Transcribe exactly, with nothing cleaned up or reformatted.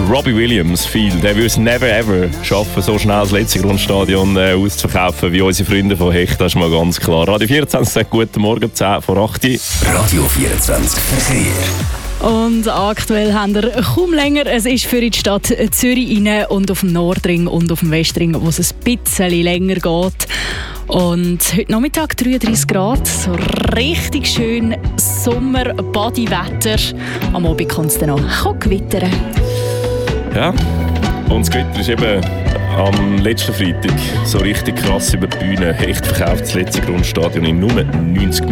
Robbie Williams, viel. Der würde es never ever schaffen, so schnell das letzte Grundstadion äh, auszuverkaufen wie unsere Freunde von Hecht, das ist mal ganz klar. Radio vierundzwanzig sagt guten Morgen, zehn vor acht. Radio vierundzwanzig Verkehr. Und aktuell haben wir kaum länger. Es ist für die Stadt Zürich rein und auf dem Nordring und auf dem Westring, wo es ein bisschen länger geht. Und heute Nachmittag dreiunddreißig Grad, so richtig schön Sommer-Badi-Wetter. Am Abend kann es dann noch gewittern. Ja, und das Gewitter ist eben am letzten Freitag so richtig krass über die Bühne. Echt verkauft das letzte Grundstadion in nur neunzig